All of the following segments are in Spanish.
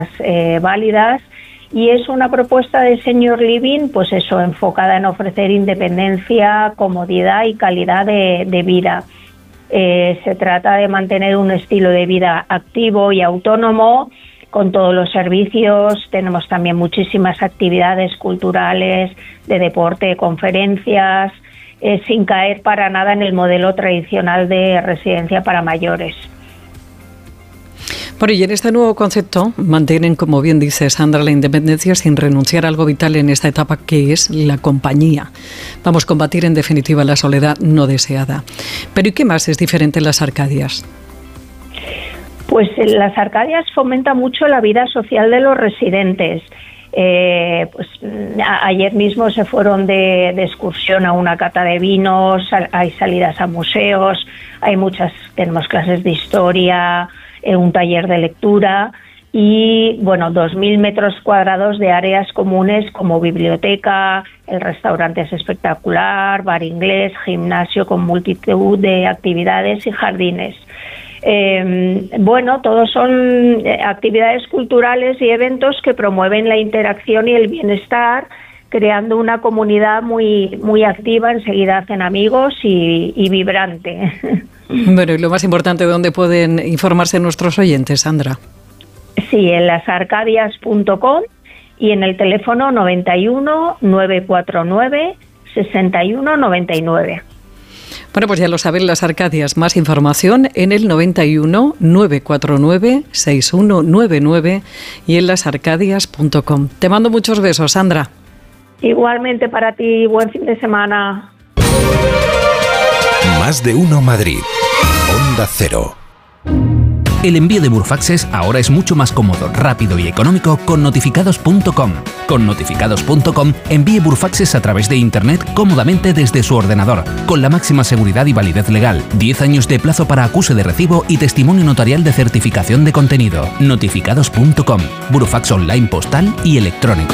válidas, y es una propuesta de senior living, pues eso, enfocada en ofrecer independencia, comodidad y calidad de vida. Se trata de mantener un estilo de vida activo y autónomo con todos los servicios. Tenemos también muchísimas actividades culturales, de deporte, de conferencias, sin caer para nada en el modelo tradicional de residencia para mayores. Bueno, y en este nuevo concepto mantienen, como bien dice Sandra, la independencia sin renunciar a algo vital en esta etapa, que es la compañía. Vamos a combatir en definitiva la soledad no deseada. Pero ¿y qué más es diferente en las Arcadias? Pues las Arcadias fomentan mucho la vida social de los residentes. Ayer mismo se fueron de excursión a una cata de vinos, hay salidas a museos, tenemos clases de historia, un taller de lectura y 2.000 metros cuadrados de áreas comunes como biblioteca, el restaurante es espectacular, bar inglés, gimnasio con multitud de actividades y jardines. Todos son actividades culturales y eventos que promueven la interacción y el bienestar, creando una comunidad muy, muy activa, enseguida hacen amigos y vibrante. Bueno, y lo más importante, ¿dónde pueden informarse nuestros oyentes, Sandra? Sí, en lasarcadias.com y en el teléfono 91 949 61 99. Bueno, pues ya lo saben, Las Arcadias. Más información en el 91 949 6199 y en lasarcadias.com. Te mando muchos besos, Sandra. Igualmente para ti, buen fin de semana. Más de uno Madrid. Onda Cero. El envío de Burofaxes ahora es mucho más cómodo, rápido y económico con notificados.com. Con notificados.com envíe Burofaxes a través de Internet cómodamente desde su ordenador, con la máxima seguridad y validez legal, 10 años de plazo para acuse de recibo y testimonio notarial de certificación de contenido. Notificados.com. Burofax online, postal y electrónico.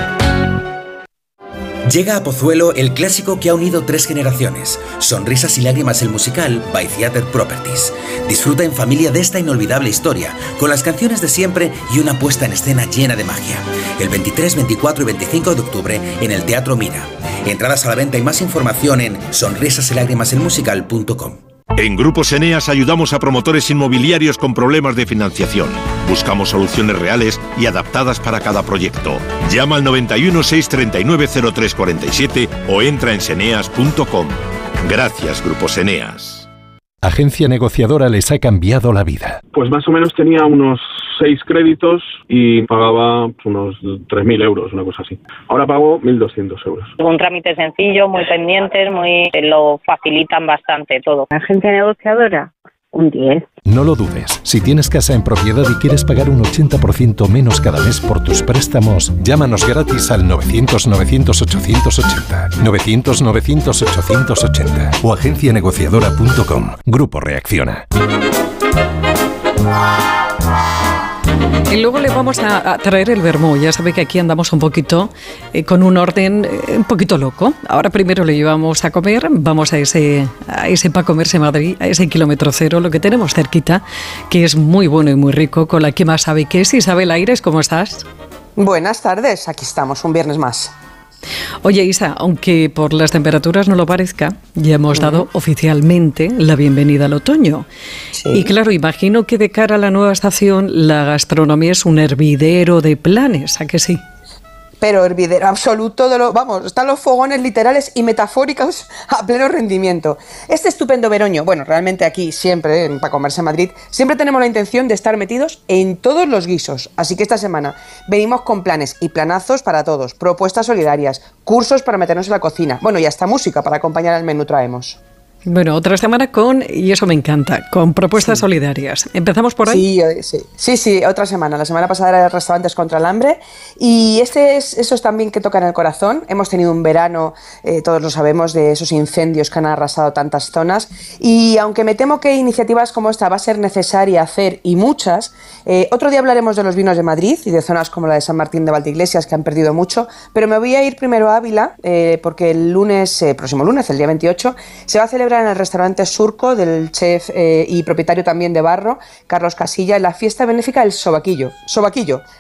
Llega a Pozuelo el clásico que ha unido 3 generaciones. Sonrisas y lágrimas, el musical by Theatre Properties. Disfruta en familia de esta inolvidable historia, con las canciones de siempre y una puesta en escena llena de magia. El 23, 24 y 25 de octubre en el Teatro Mira. Entradas a la venta y más información en sonrisasylágrimaselmusical.com. En Grupos Eneas ayudamos a promotores inmobiliarios con problemas de financiación. Buscamos soluciones reales y adaptadas para cada proyecto. Llama al 91 639 0347 o entra en seneas.com. Gracias, Grupos Eneas. Agencia Negociadora les ha cambiado la vida. Pues más o menos tenía unos 6 créditos y pagaba unos 3.000 euros, una cosa así. Ahora pago 1.200 euros. Un trámite sencillo, muy pendientes, lo facilitan bastante todo. Agencia Negociadora, un 10. No lo dudes. Si tienes casa en propiedad y quieres pagar un 80% menos cada mes por tus préstamos, llámanos gratis al 900-900-880, 900-900-880 o agencianegociadora.com. Grupo Reacciona. Y luego le vamos a traer el vermú. Ya sabe que aquí andamos un poquito con un orden un poquito loco. Ahora primero le llevamos a comer, vamos a ese para comerse Madrid, a ese kilómetro cero, lo que tenemos cerquita, que es muy bueno y muy rico, con la que más sabe que es. Isabel Aires, ¿cómo estás? Buenas tardes, aquí estamos, un viernes más. Oye, Isa, aunque por las temperaturas no lo parezca, ya hemos dado oficialmente la bienvenida al otoño. Sí. Y claro, imagino que de cara a la nueva estación, la gastronomía es un hervidero de planes, ¿a que sí? Pero hervidero absoluto están los fogones literales y metafóricos a pleno rendimiento. Este estupendo veroño, realmente aquí siempre, para comerse Madrid, siempre tenemos la intención de estar metidos en todos los guisos. Así que esta semana venimos con planes y planazos para todos, propuestas solidarias, cursos para meternos en la cocina, y hasta música para acompañar al menú traemos. Bueno, otra semana y eso me encanta, con propuestas solidarias. ¿Empezamos por ahí? Sí, otra semana. La semana pasada era Restaurantes contra el Hambre y esos también que tocan el corazón. Hemos tenido un verano, todos lo sabemos, de esos incendios que han arrasado tantas zonas y aunque me temo que iniciativas como esta va a ser necesaria hacer y muchas, otro día hablaremos de los vinos de Madrid y de zonas como la de San Martín de Valdeiglesias que han perdido mucho, pero me voy a ir primero a Ávila porque el próximo lunes, el día 28, se va a celebrar en el restaurante Surco del chef y propietario también de Barro, Carlos Casilla, en la fiesta benéfica del Sobaquillo,